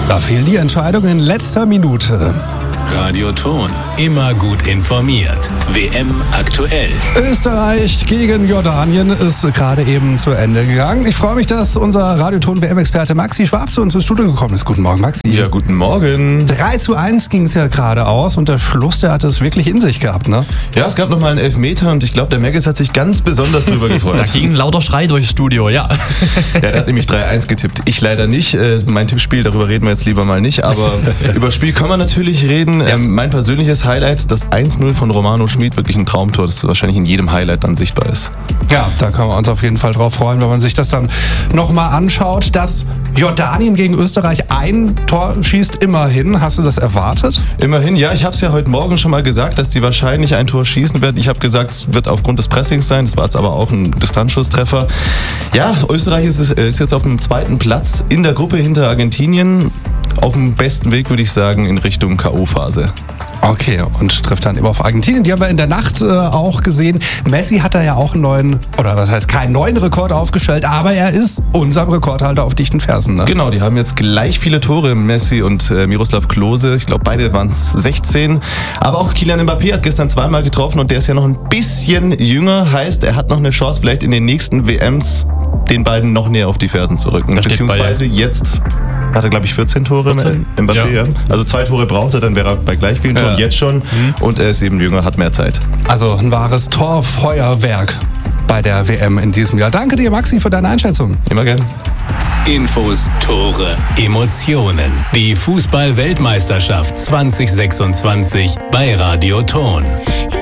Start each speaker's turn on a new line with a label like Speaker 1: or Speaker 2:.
Speaker 1: Da fiel die Entscheidung in letzter Minute.
Speaker 2: Radio Ton, immer gut informiert. WM aktuell.
Speaker 1: Österreich gegen Jordanien ist gerade eben zu Ende gegangen. Ich freue mich, dass unser Radio Ton WM-Experte Maxi Schwab zu uns ins Studio gekommen ist. Guten Morgen, Maxi.
Speaker 3: Ja, guten Morgen.
Speaker 1: 3:1 ging es ja gerade aus und der Schluss, der hat es wirklich in sich gehabt, ne?
Speaker 3: Ja, es gab nochmal einen Elfmeter und ich glaube, der Merges hat sich ganz besonders drüber gefreut.
Speaker 4: Da ging ein lauter Schrei durchs Studio, ja.
Speaker 3: Ja, der hat nämlich 3:1 getippt. Ich leider nicht. Mein Tippspiel, darüber reden wir jetzt lieber mal nicht. Aber über das Spiel können wir natürlich reden. Mein persönliches Highlight, das 1:0 von Romano Schmid, wirklich ein Traumtor, das wahrscheinlich in jedem Highlight dann sichtbar ist.
Speaker 1: Ja, da können wir uns auf jeden Fall drauf freuen, wenn man sich das dann nochmal anschaut, dass Jordanien gegen Österreich ein Tor schießt, immerhin. Hast du das erwartet?
Speaker 3: Immerhin, ja. Ich habe es ja heute Morgen schon mal gesagt, dass die wahrscheinlich ein Tor schießen werden. Ich habe gesagt, es wird aufgrund des Pressings sein. Das war jetzt aber auch ein Distanzschusstreffer. Ja, Österreich ist jetzt auf dem zweiten Platz in der Gruppe hinter Argentinien. Auf dem besten Weg, würde ich sagen, in Richtung K.O.-Phase.
Speaker 1: Okay, und trifft dann immer auf Argentinien. Die haben wir in der Nacht auch gesehen. Messi hat da ja auch einen neuen, oder was heißt keinen neuen Rekord aufgestellt, aber er ist unserem Rekordhalter auf dichten Fersen. Ne?
Speaker 3: Genau, die haben jetzt gleich viele Tore, Messi und Miroslav Klose. Ich glaube, beide waren es 16. Aber auch Kylian Mbappé hat gestern zweimal getroffen und der ist ja noch ein bisschen jünger. Heißt, er hat noch eine Chance, vielleicht in den nächsten WMs den beiden noch näher auf die Fersen zu rücken. Beziehungsweise jetzt hat er, glaube ich, 14 Tore
Speaker 4: 14?
Speaker 3: Mbappé. Ja. Also 2 Tore braucht er, dann wäre er bei gleich vielen Toren jetzt schon. Und er ist eben jünger, hat mehr Zeit.
Speaker 1: Also ein wahres Torfeuerwerk bei der WM in diesem Jahr. Danke dir, Maxi, für deine Einschätzung.
Speaker 3: Immer gern.
Speaker 2: Infos, Tore, Emotionen. Die Fußball-Weltmeisterschaft 2026 bei Radio Ton.